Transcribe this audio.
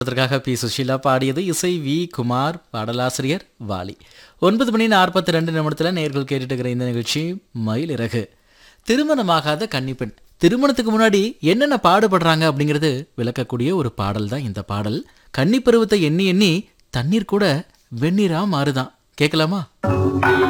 அதற்காக பி சுஷீலா பாடியது இசை வி குமார், பாடலாசிரியர் வாலி. 9:42 நேயர்கள் கேட்டுட்டு இருக்கிற இந்த நிகழ்ச்சி மயிலிறகு. திருமணமாகாத கன்னிப்பெண் திருமணத்துக்கு முன்னாடி என்னென்ன பாடுபடுறாங்க அப்படிங்கிறது விளக்கக்கூடிய ஒரு பாடல் தான் இந்த பாடல். கன்னி பருவத்தை எண்ணி எண்ணி தண்ணீர் கூட வெந்நீரா மாறுதான். கேட்கலாமா?